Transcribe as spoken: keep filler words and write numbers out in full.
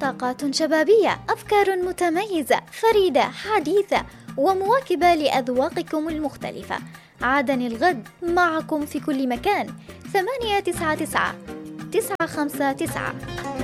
طاقات شبابية، أفكار متميزة فريدة حديثة ومواكبة لأذواقكم المختلفة. عدن الغد معكم في كل مكان. ثمانية تسعة تسعة تسعة خمسة تسعة.